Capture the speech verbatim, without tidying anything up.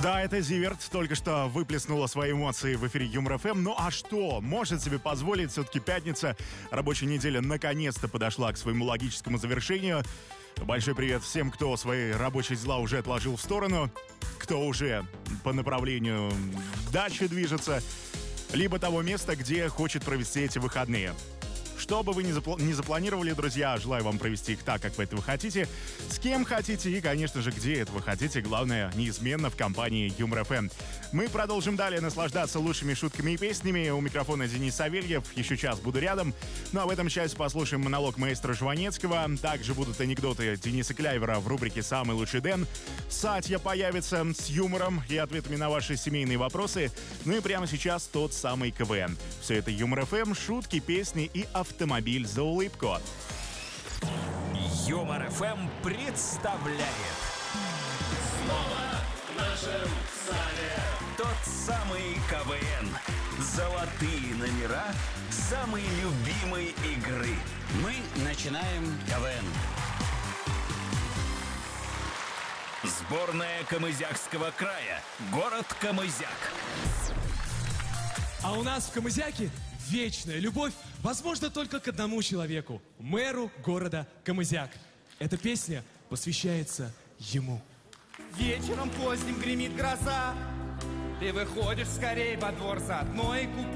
Да, это Зиверт только что выплеснула свои эмоции в эфире Юмор эф эм. Ну а что? Может себе позволить, все-таки пятница. Рабочая неделя наконец-то подошла к своему логическому завершению. Большой привет всем, кто свои рабочие дела уже отложил в сторону, кто уже по направлению дачи движется, либо того места, где хочет провести эти выходные. Что бы вы ни, запл- ни запланировали, друзья, желаю вам провести их так, как вы этого хотите, с кем хотите и, конечно же, где это вы хотите. Главное, неизменно в компании Юмор эф эм. Мы продолжим далее наслаждаться лучшими шутками и песнями. У микрофона Денис Савельев. Еще час буду рядом. Ну а в этом части послушаем монолог маэстро Жванецкого. Также будут анекдоты Дениса Кляйвера в рубрике «Самый лучший Дэн». Сатья появится с юмором и ответами на ваши семейные вопросы. Ну и прямо сейчас тот самый ка вэ эн. Все это Юмор эф эм, шутки, песни и автомобиль за улыбку. Юмор эф эм представляет Снова в нашем зале тот самый ка вэ эн. Золотые номера самой любимой игры. Мы начинаем ка вэ эн. Сборная Камызякского края. Город Камызяк. А у нас в Камызяке вечная любовь возможна только к одному человеку – мэру города Камызяк. Эта песня посвящается ему. Вечером поздним гремит гроза. Ты выходишь скорей во двор заодно и купаешься.